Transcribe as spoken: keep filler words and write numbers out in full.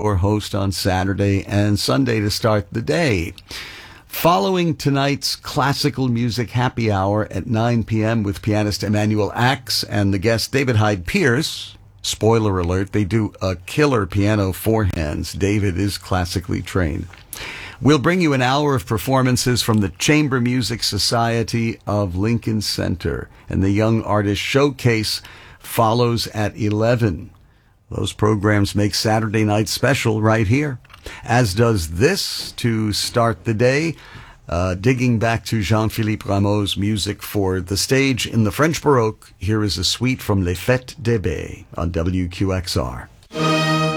your host on Saturday and Sunday to start the day. Following tonight's classical music happy hour at nine p.m. with pianist Emanuel Axe and the guest David Hyde Pierce. Spoiler alert, they do a killer piano forehands. David is classically trained. We'll bring you an hour of performances from the Chamber Music Society of Lincoln Center, and the Young Artist Showcase follows at eleven. Those programs make Saturday night special right here, as does this to start the day, uh, digging back to Jean-Philippe Rameau's music for the stage in the French Baroque. Here is a suite from Les Fêtes des Baies on W Q X R.